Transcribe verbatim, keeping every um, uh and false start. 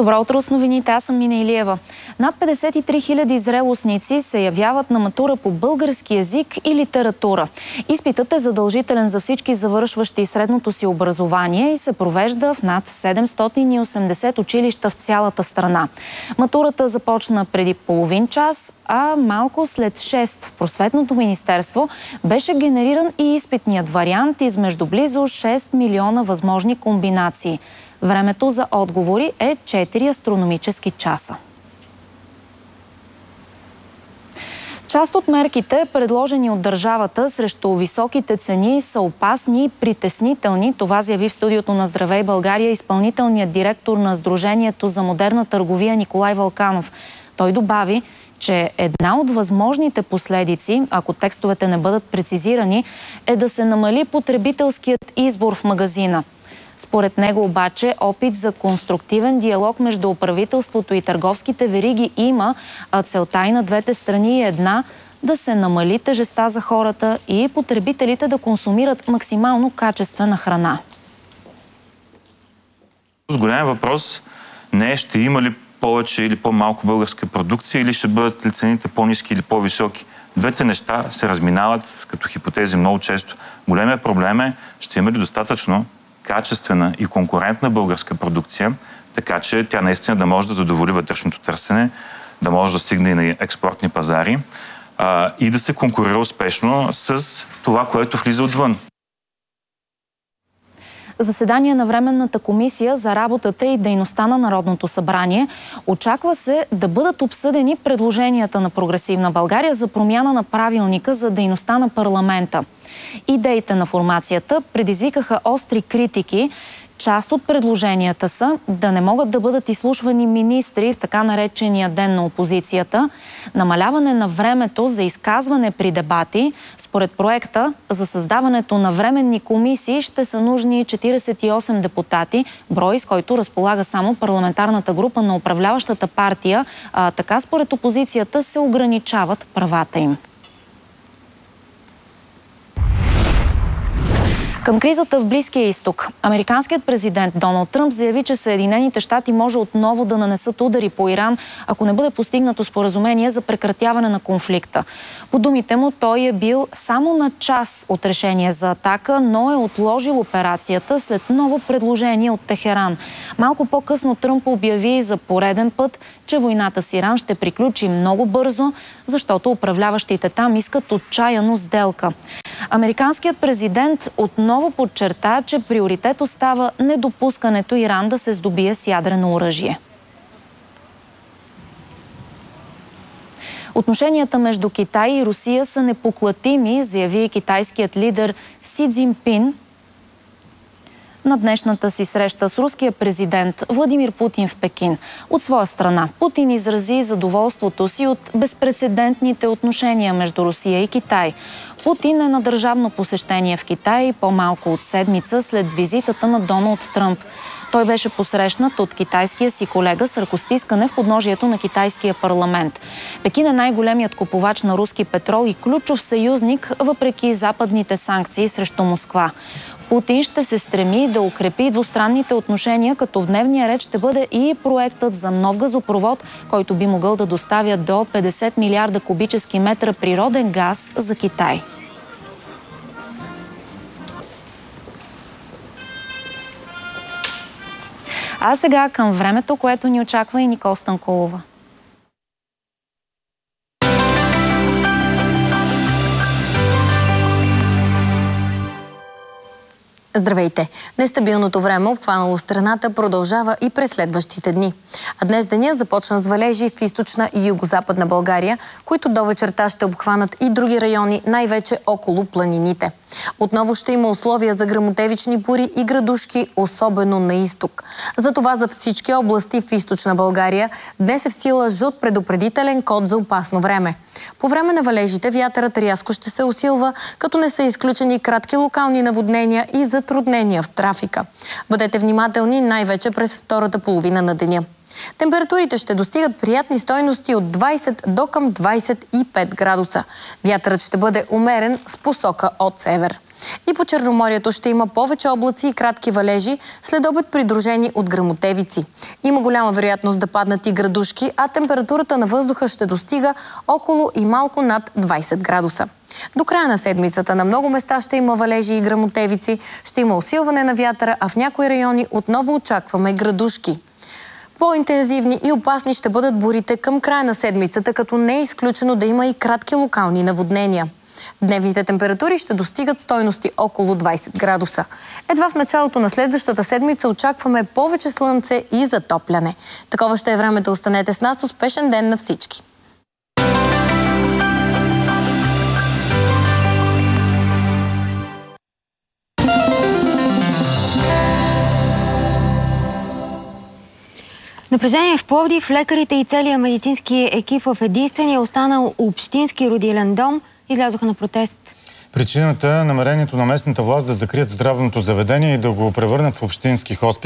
Добро утро с новините, аз съм Мина Илиева. Над петдесет и три хиляди зрелостници се явяват на матура по български език и литература. Изпитът е задължителен за всички завършващи средното си образование и се провежда в над седемстотин и осемдесет училища в цялата страна. Матурата започна преди половин час, а малко след шест в Просветното министерство беше генериран и изпитният вариант измежду близо шест милиона възможни комбинации. Времето за отговори е четири астрономически часа. Част от мерките, предложени от държавата срещу високите цени, са опасни и притеснителни. Това заяви в студиото на Здравей България изпълнителният директор на Сдружението за модерна търговия Николай Вълканов. Той добави, че една от възможните последици, ако текстовете не бъдат прецизирани, е да се намали потребителският избор в магазина. Според него обаче опит за конструктивен диалог между правителството и търговските вериги има, а целта и на двете страни е една – да се намали тежестта за хората и потребителите да консумират максимално качествена храна. С голям въпрос не е ще има ли повече или по-малко българска продукция или ще бъдат ли цените по-ниски или по-високи. Двете неща се разминават като хипотези много често. Големият проблем е ще има ли достатъчно качествена и конкурентна българска продукция, така че тя наистина да може да задоволи вътрешното търсене, да може да стигне и на експортни пазари а, и да се конкурира успешно с това, което влиза отвън. Заседание на Временната комисия за работата и дейността на Народното събрание. Очаква се да бъдат обсъдени предложенията на Прогресивна България за промяна на правилника за дейността на парламента. Идеите на формацията предизвикаха остри критики. Част от предложенията са да не могат да бъдат изслушвани министри в така наречения ден на опозицията, намаляване на времето за изказване при дебати. Според проекта за създаването на временни комисии ще са нужни четиридесет и осем депутати, брой с който разполага само парламентарната група на управляващата партия. А, така според опозицията се ограничават правата им. Към кризата в Близкия изток. Американският президент Доналд Тръмп заяви, че Съединените щати може отново да нанесат удари по Иран, ако не бъде постигнато споразумение за прекратяване на конфликта. По думите му, той е бил само на час от решение за атака, но е отложил операцията след ново предложение от Техеран. Малко по-късно Тръмп обяви за пореден път, че войната с Иран ще приключи много бързо, защото управляващите там искат отчаяно сделка. Американският президент отново подчерта, че приоритет остава недопускането Иран да се здобие с ядрено оръжие. Отношенията между Китай и Русия са непоклатими, заяви китайският лидер Си Цзинпин на днешната си среща с руския президент Владимир Путин в Пекин. От своя страна, Путин изрази задоволството си от безпрецедентните отношения между Русия и Китай. Путин е на държавно посещение в Китай по-малко от седмица след визитата на Доналд Тръмп. Той беше посрещнат от китайския си колега с ръкостискане в подножието на китайския парламент. Пекин е най-големият купувач на руски петрол и ключов съюзник, въпреки западните санкции срещу Москва. Путин ще се стреми да укрепи двустранните отношения, като в дневния ред ще бъде и проектът за нов газопровод, който би могъл да доставя до петдесет милиарда кубически метра природен газ за Китай. А сега към времето, което ни очаква и Никол Станкулова. Здравейте! Нестабилното време, обхванало страната, продължава и през следващите дни. А днес деня започна с валежи в източна и югозападна България, които до вечерта ще обхванат и други райони, най-вече около планините. Отново ще има условия за гръмотевични бури и градушки, особено на изток. Затова за всички области в източна България днес е в сила жълт предупредителен код за опасно време. По време на валежите вятърът рязко ще се усилва, като не са изключени кратки локални наводнения и затруднения в трафика. Бъдете внимателни най-вече през втората половина на деня. Температурите ще достигат приятни стойности от двайсет до към двайсет и пет градуса. Вятърът ще бъде умерен с посока от север. И по Черноморието ще има повече облаци и кратки валежи, след обед придружени от гръмотевици. Има голяма вероятност да паднат и градушки, а температурата на въздуха ще достига около и малко над двайсет градуса. До края на седмицата на много места ще има валежи и гръмотевици, ще има усилване на вятъра, а в някои райони отново очакваме градушки. По-интензивни и опасни ще бъдат бурите към края на седмицата, като не е изключено да има и кратки локални наводнения. Дневните температури ще достигат стойности около двайсет градуса. Едва в началото на следващата седмица очакваме повече слънце и затопляне. Такова ще е времето. Останете с нас. Успешен ден на всички! Напрежение в Пловдив, лекарите и целият медицински екип в единствения останал общински родилен дом излязоха на протест. Причината е намерението на местната власт да закрият здравното заведение и да го превърнат в общински хоспис.